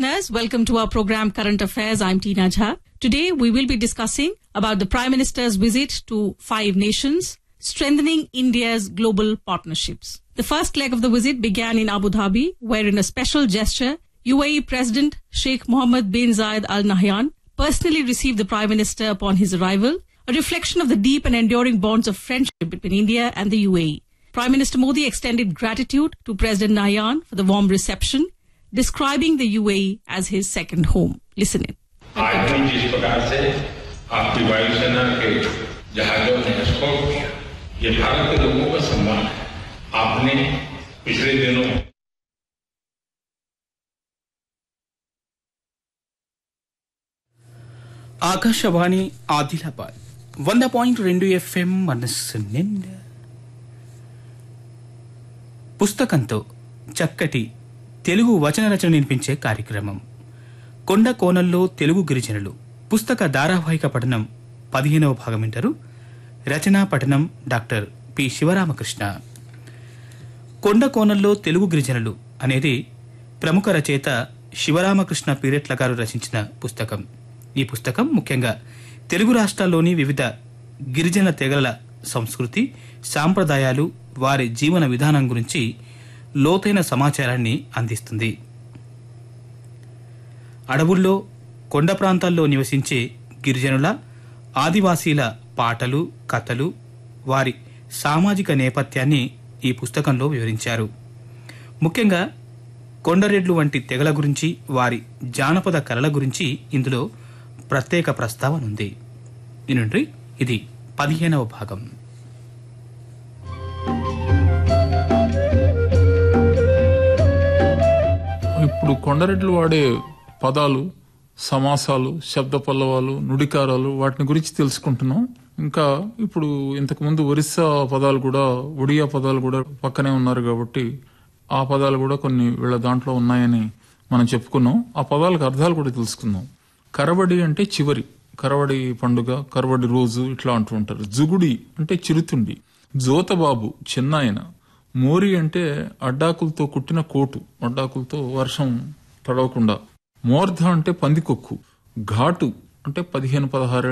listeners. Welcome to our program Current Affairs. I'm Tina Jha. Today, we will be discussing about the Prime Minister's visit to 5 nations, strengthening India's global partnerships. The first leg of the visit began in Abu Dhabi, where in a special gesture, UAE President Sheikh Mohammed bin Zayed Al Nahyan personally received the Prime Minister upon his arrival, a reflection of the deep and enduring bonds of friendship between India and the UAE. Prime Minister Modi extended gratitude to President Nahyan for the warm reception, describing the UAE as his second home. Listen in. आज भी जिस प्रकार से आपकी वायुसेना के जहाजों ने एस्कॉर्ट किया, ये भारत के लोगों का सम्मान है. आपने पिछले दिनों ఆకాశవాణి ఆదిలాబాద్ 100.2 FM మనస్సు నిండా పుస్తకంతో చక్కటి తెలుగు వచన రచన వినిపించే కార్యక్రమం. కొండ కోణంలో తెలుగు గిరిజనులు పుస్తక ధారావాహిక పఠనం 15వ భాగం వింటారు. రచనా పఠనం డాక్టర్ పి శివరామకృష్ణ. కొండ కోణంలో తెలుగు గిరిజనులు అనేది ప్రముఖ రచయిత శివరామకృష్ణ పీరెట్ల గారు రచించిన పుస్తకం. ఈ పుస్తకం ముఖ్యంగా తెలుగు రాష్ట్రాల్లోని వివిధ గిరిజన తెగల సంస్కృతి, సాంప్రదాయాలు, వారి జీవన విధానం గురించి లోతైన సమాచారాన్ని అందిస్తుంది. అడవుల్లో, కొండ ప్రాంతాల్లో నివసించే గిరిజనుల, ఆదివాసీల పాటలు, కథలు, వారి సామాజిక నేపథ్యాన్ని ఈ పుస్తకంలో వివరించారు. ముఖ్యంగా కొండరెడ్లు వంటి తెగల గురించి, వారి జానపద కళల గురించి ఇందులో ప్రత్యేక ప్రస్తావన ఉంది. దీని ఇది 15వ భాగం. ఇప్పుడు కొండరెడ్లు వాడే పదాలు, సమాసాలు, శబ్ద పల్లవాలు, నుడికారాలు, వాటిని గురించి తెలుసుకుంటున్నాం. ఇంకా ఇప్పుడు ఇంతకుముందు ఒరిస్సా పదాలు కూడా, ఒడియా పదాలు కూడా పక్కనే ఉన్నారు కాబట్టి ఆ పదాలు కూడా కొన్ని వీళ్ళ దాంట్లో ఉన్నాయని మనం చెప్పుకున్నాం. ఆ పదాలకు అర్థాలు కూడా తెలుసుకుందాం. కరవడి అంటే చివరి, కరవడి పండుగ, కరవడి రోజు ఇట్లా అంటూ ఉంటారు. జుగుడి అంటే చిరుతుండి, జోతబాబు చిన్నాయన, మోరి అంటే అడ్డాకులతో కుట్టిన కోటు, అడ్డాకులతో వర్షం తడవకుండా, మోర్ధ అంటే పందికొక్కు, ఘాటు అంటే 15-16